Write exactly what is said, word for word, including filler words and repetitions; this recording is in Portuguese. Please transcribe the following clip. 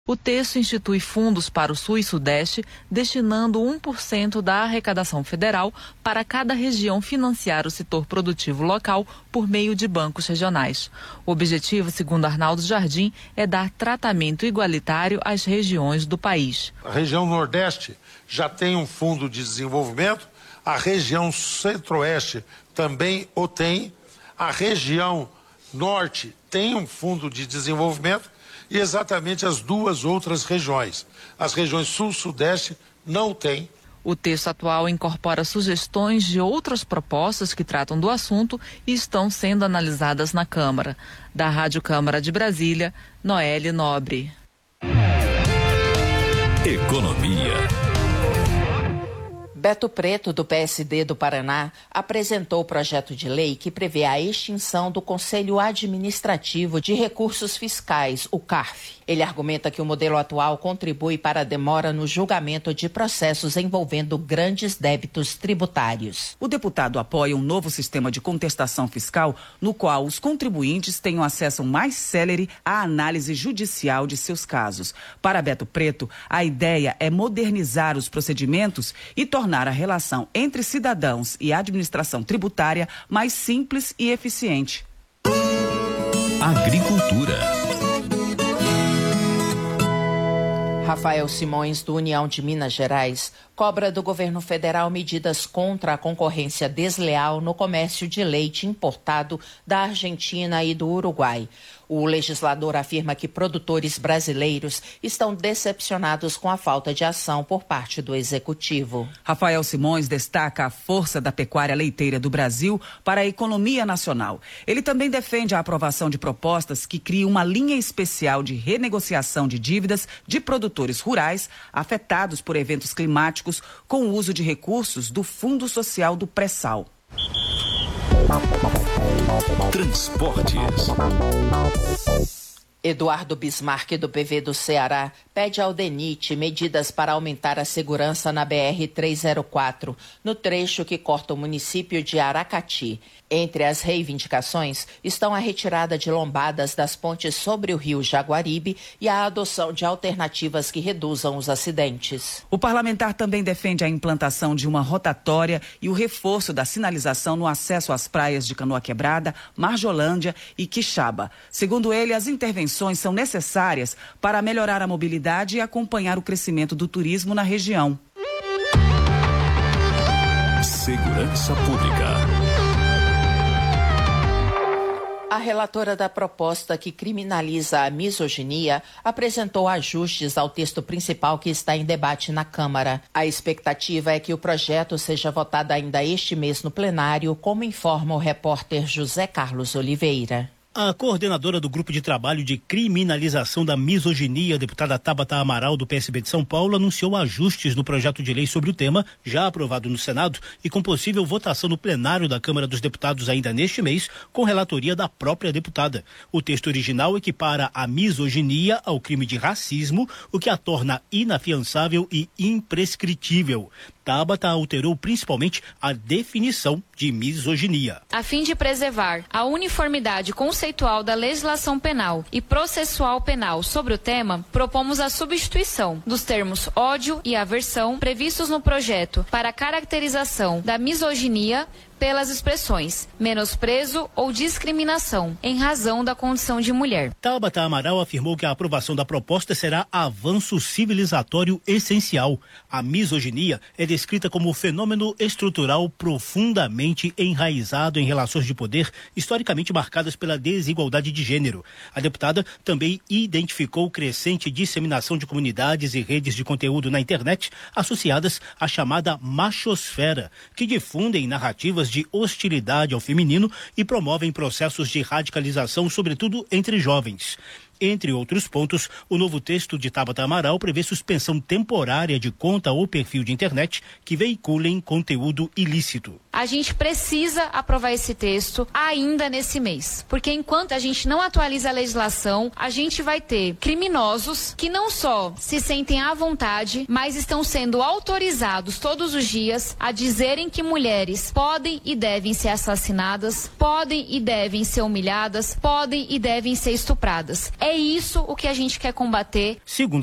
O texto institui fundos para o Sul e Sudeste, destinando um por cento da arrecadação federal para cada região financiar o setor produtivo local por meio de bancos regionais. O objetivo, segundo Arnaldo Jardim, é dar tratamento igualitário às regiões do país. A região Nordeste já tem um fundo de desenvolvimento, a região Centro-Oeste também o tem, a região Norte tem um fundo de desenvolvimento, e exatamente as duas outras regiões. As regiões Sul e Sudeste não têm. O texto atual incorpora sugestões de outras propostas que tratam do assunto e estão sendo analisadas na Câmara. Da Rádio Câmara de Brasília, Noelle Nobre. Economia. Beto Preto, do P S D do Paraná, apresentou o projeto de lei que prevê a extinção do Conselho Administrativo de Recursos Fiscais, o CARF. Ele argumenta que o modelo atual contribui para a demora no julgamento de processos envolvendo grandes débitos tributários. O deputado apoia um novo sistema de contestação fiscal no qual os contribuintes tenham acesso mais célere à análise judicial de seus casos. Para Beto Preto, a ideia é modernizar os procedimentos e tornar a relação entre cidadãos e administração tributária mais simples e eficiente. Agricultura. Rafael Simões, do União de Minas Gerais, cobra do governo federal medidas contra a concorrência desleal no comércio de leite importado da Argentina e do Uruguai. O legislador afirma que produtores brasileiros estão decepcionados com a falta de ação por parte do executivo. Rafael Simões destaca a força da pecuária leiteira do Brasil para a economia nacional. Ele também defende a aprovação de propostas que criam uma linha especial de renegociação de dívidas de produtores rurais afetados por eventos climáticos com o uso de recursos do Fundo Social do Pré-Sal. Transportes. Eduardo Bismarck, do P V do Ceará, pede ao DENIT medidas para aumentar a segurança na B R trezentos e quatro, no trecho que corta o município de Aracati. Entre as reivindicações estão a retirada de lombadas das pontes sobre o rio Jaguaribe e a adoção de alternativas que reduzam os acidentes. O parlamentar também defende a implantação de uma rotatória e o reforço da sinalização no acesso às praias de Canoa Quebrada, Marjolândia e Quixaba. Segundo ele, as intervenções são necessárias para melhorar a mobilidade e acompanhar o crescimento do turismo na região. Segurança Pública. A relatora da proposta que criminaliza a misoginia apresentou ajustes ao texto principal que está em debate na Câmara. A expectativa é que o projeto seja votado ainda este mês no plenário, como informa o repórter José Carlos Oliveira. A coordenadora do Grupo de Trabalho de Criminalização da Misoginia, deputada Tabata Amaral, do P S B de São Paulo, anunciou ajustes no projeto de lei sobre o tema, já aprovado no Senado e com possível votação no plenário da Câmara dos Deputados ainda neste mês, com relatoria da própria deputada. O texto original equipara a misoginia ao crime de racismo, o que a torna inafiançável e imprescritível. Tabata alterou principalmente a definição de misoginia. A fim de preservar a uniformidade conceitual da legislação penal e processual penal sobre o tema, propomos a substituição dos termos ódio e aversão previstos no projeto para a caracterização da misoginia pelas expressões menosprezo ou discriminação em razão da condição de mulher. Tabata Amaral afirmou que a aprovação da proposta será avanço civilizatório essencial. A misoginia é descrita como fenômeno estrutural profundamente enraizado em relações de poder historicamente marcadas pela desigualdade de gênero. A deputada também identificou crescente disseminação de comunidades e redes de conteúdo na internet associadas à chamada machosfera, que difundem narrativas de hostilidade ao feminino e promovem processos de radicalização, sobretudo entre jovens. Entre outros pontos, o novo texto de Tabata Amaral prevê suspensão temporária de conta ou perfil de internet que veiculem conteúdo ilícito. A gente precisa aprovar esse texto ainda nesse mês, porque enquanto a gente não atualiza a legislação, a gente vai ter criminosos que não só se sentem à vontade, mas estão sendo autorizados todos os dias a dizerem que mulheres podem e devem ser assassinadas, podem e devem ser humilhadas, podem e devem ser estupradas. É É isso o que a gente quer combater. Segundo